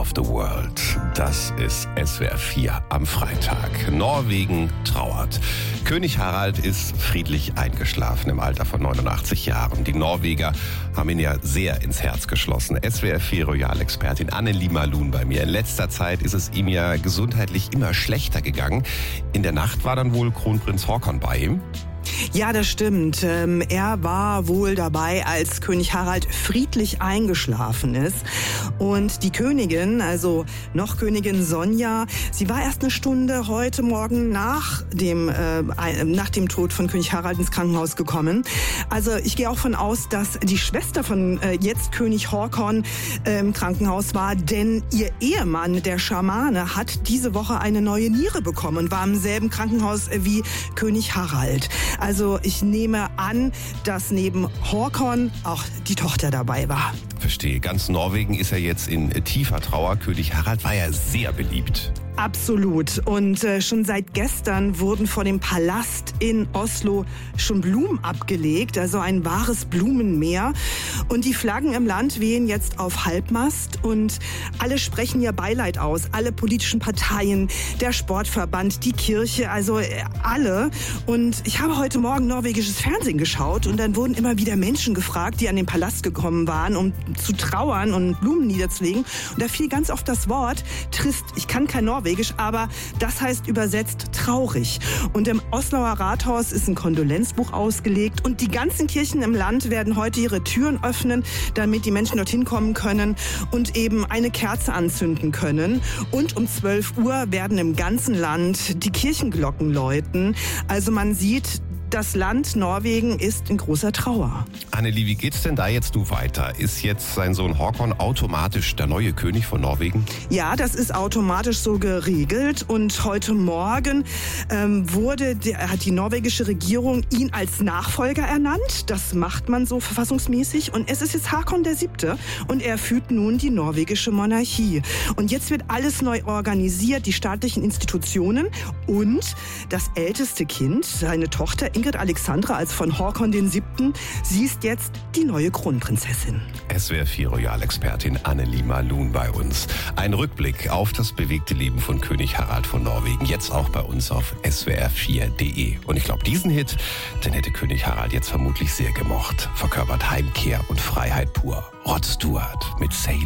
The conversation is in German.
of the World. Das ist SWR 4 am Freitag. Norwegen trauert. König Harald ist friedlich eingeschlafen im Alter von 89 Jahren. Die Norweger haben ihn ja sehr ins Herz geschlossen. SWR 4 Royal-Expertin Annelie Malun bei mir. In letzter Zeit ist es ihm ja gesundheitlich immer schlechter gegangen. In der Nacht war dann wohl Kronprinz Haakon bei ihm. Ja, das stimmt. Er war wohl dabei, als König Harald friedlich eingeschlafen ist. Und die Königin, also noch Königin Sonja, sie war erst eine Stunde heute Morgen nach dem Tod von König Harald ins Krankenhaus gekommen. Also ich gehe auch von aus, dass die Schwester von jetzt König Haakon im Krankenhaus war, denn ihr Ehemann, der Schamane, hat diese Woche eine neue Niere bekommen und war im selben Krankenhaus wie König Harald. Also ich nehme an, dass neben Haakon auch die Tochter dabei war. Verstehe. Ganz Norwegen ist ja jetzt in tiefer Trauer. König Harald war ja sehr beliebt. Absolut. Und schon seit gestern wurden vor dem Palast in Oslo schon Blumen abgelegt, also ein wahres Blumenmeer. Und die Flaggen im Land wehen jetzt auf Halbmast und alle sprechen ihr Beileid aus. Alle politischen Parteien, der Sportverband, die Kirche, also alle. Und ich habe heute Morgen norwegisches Fernsehen geschaut und dann wurden immer wieder Menschen gefragt, die an den Palast gekommen waren, um zu trauern und Blumen niederzulegen. Und da fiel ganz oft das Wort trist. Ich kann kein Norwegisch, aber das heißt übersetzt traurig. Und im Osloer Rathaus ist ein Kondolenzbuch ausgelegt und die ganzen Kirchen im Land werden heute ihre Türen öffnen, damit die Menschen dorthin kommen können und eben eine Kerze anzünden können. Und um 12 Uhr werden im ganzen Land die Kirchenglocken läuten. Also man sieht, das Land Norwegen ist in großer Trauer. Annelie, wie geht's denn da jetzt weiter? Ist jetzt sein Sohn Haakon automatisch der neue König von Norwegen? Ja, das ist automatisch so geregelt. Und heute Morgen hat die norwegische Regierung ihn als Nachfolger ernannt. Das macht man so verfassungsmäßig. Und es ist jetzt Haakon VII. Und er führt nun die norwegische Monarchie. Und jetzt wird alles neu organisiert, die staatlichen Institutionen und das älteste Kind, seine Tochter Ingrid Alexandra als von Haakon VII. Sie ist jetzt die neue Kronprinzessin. SWR 4 Royal-Expertin Annelie Malun bei uns. Ein Rückblick auf das bewegte Leben von König Harald von Norwegen, jetzt auch bei uns auf swr4.de. Und ich glaube, diesen Hit, den hätte König Harald jetzt vermutlich sehr gemocht. Verkörpert Heimkehr und Freiheit pur. Rod Stewart mit Sail.